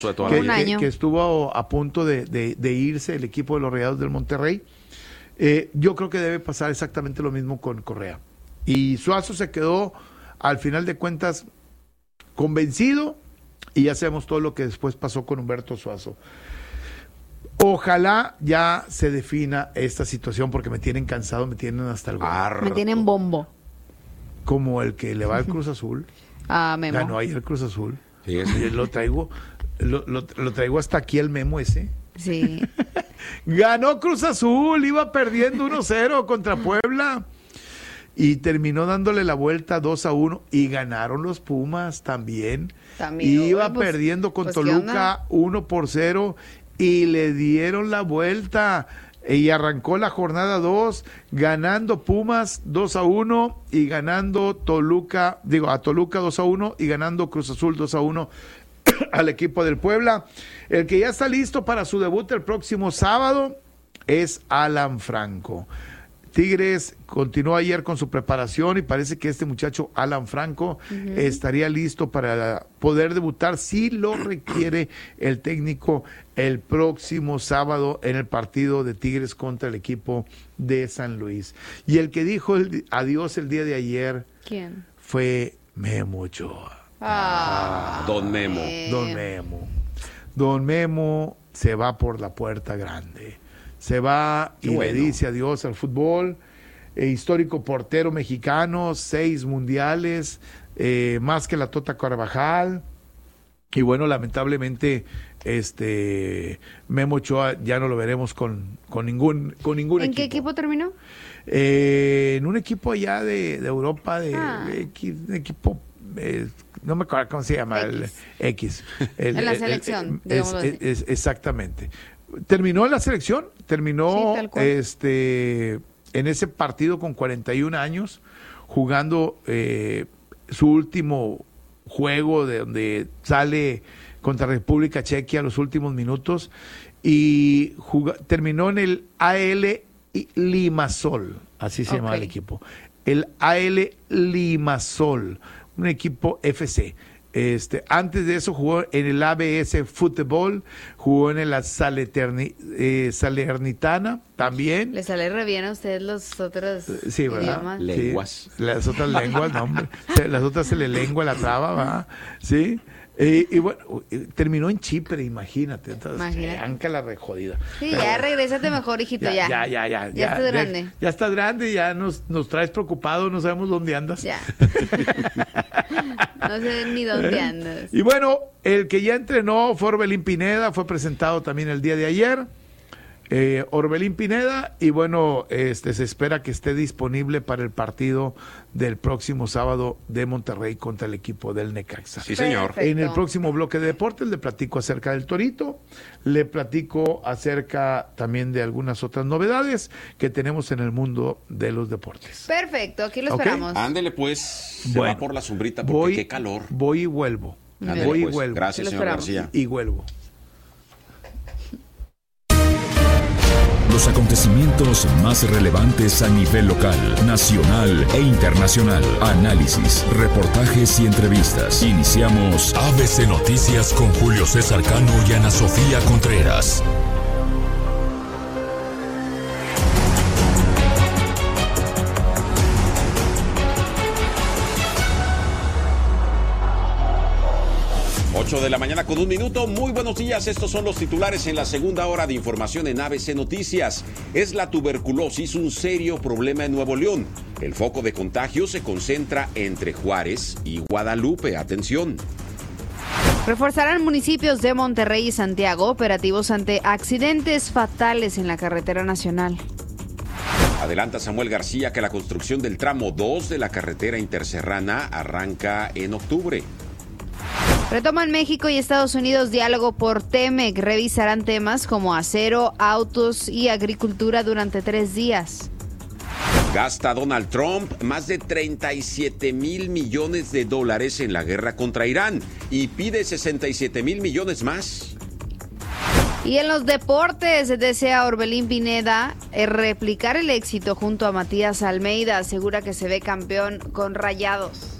de toda la vida. que estuvo a punto de irse el equipo de los Rayados del Monterrey. Yo creo que debe pasar exactamente lo mismo con Correa. Y Suazo se quedó, al final de cuentas, convencido, y ya sabemos todo lo que después pasó con Humberto Suazo. Ojalá ya se defina esta situación, porque me tienen cansado, me tienen hasta el gorro. Me tienen bombo. Como el que le va al Cruz Azul. Memo. Ganó ahí el Cruz Azul. Sí, sí. Lo traigo hasta aquí el memo ese. Sí. Ganó Cruz Azul, iba perdiendo 1-0 contra Puebla. Y terminó dándole la vuelta 2-1 y ganaron los Pumas también. Iba perdiendo con Toluca 1-0 y le dieron la vuelta. Y arrancó la jornada 2 ganando Pumas 2-1 y ganando a Toluca 2-1 y ganando Cruz Azul 2-1 al equipo del Puebla. El que ya está listo para su debut el próximo sábado es Alan Franco. Tigres continuó ayer con su preparación y parece que este muchacho Alan Franco estaría listo para poder debutar si lo requiere el técnico el próximo sábado en el partido de Tigres contra el equipo de San Luis. Y el que dijo adiós el día de ayer, ¿quién? Fue Memo Ochoa. Don Memo. Don Memo se va por la puerta grande. Se va y le dice adiós al fútbol. Histórico portero mexicano, 6 mundiales, más que la Tota Carvajal. Y bueno, lamentablemente, Memo Ochoa ya no lo veremos con ningún equipo. ¿En qué equipo terminó? En un equipo allá de Europa, un equipo, no me acuerdo cómo se llama, X. En la selección, digamos así. Exactamente. Terminó en la selección, terminó en ese partido con 41 años, jugando su último juego de donde sale contra República Checa los últimos minutos, y terminó en el AL Limassol, así se llamaba el equipo, el AL Limassol, un equipo FC. Antes de eso jugó en el ABS Fútbol, jugó en la Salernitana también. ¿Le sale re bien a ustedes los otros idiomas? Lenguas. Sí, las otras lenguas, no, hombre. Las otras se le lengua la traba, ¿va? Sí. Y bueno, terminó en Chipre, imagínate. Entonces, anca la rejodida. Sí, ya regrésate mejor, hijito, ya. Ya estás grande. Ya estás grande, ya nos traes preocupados, no sabemos dónde andas. Ya. No sé ni dónde andas. Y bueno, el que ya entrenó fue Orbelín Pineda, fue presentado también el día de ayer. Orbelín Pineda, y bueno, se espera que esté disponible para el partido del próximo sábado de Monterrey contra el equipo del Necaxa. Sí, señor. Perfecto. En el próximo bloque de deportes le platico acerca del Torito, le platico acerca también de algunas otras novedades que tenemos en el mundo de los deportes. Perfecto, aquí lo esperamos. Ándele pues, se va por la sombrita porque qué calor. Voy y vuelvo. Ándele, Voy pues. y vuelvo. Gracias, señor García. Y vuelvo. Los acontecimientos más relevantes a nivel local, nacional e internacional. Análisis, reportajes y entrevistas. Iniciamos ABC Noticias con Julio César Cano y Ana Sofía Contreras. De la mañana con 1 minuto. Muy buenos días, estos son los titulares en la segunda hora de información en ABC Noticias. Es la tuberculosis un serio problema en Nuevo León. El foco de contagio se concentra entre Juárez y Guadalupe. Atención. Reforzarán municipios de Monterrey y Santiago operativos ante accidentes fatales en la carretera nacional. Adelanta Samuel García que la construcción del tramo 2 de la carretera interserrana arranca en octubre. Retoman México y Estados Unidos diálogo por TEMEC. Revisarán temas como acero, autos y agricultura durante 3 días. Gasta Donald Trump más de $37 mil millones en la guerra contra Irán y pide 67 mil millones más. Y en los deportes desea Orbelín Pineda replicar el éxito junto a Matías Almeida. Asegura que se ve campeón con Rayados.